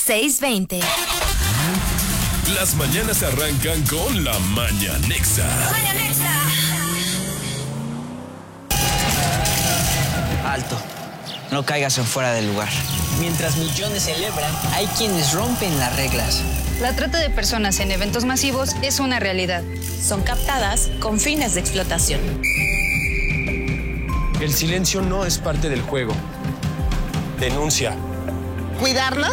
620. Las mañanas arrancan con la Mañanexa. Alto, no caigas en fuera del lugar. Mientras millones celebran, hay quienes rompen las reglas. La trata de personas en eventos masivos es una realidad. Son captadas con fines de explotación. El silencio no es parte del juego. Denuncia. Cuidarnos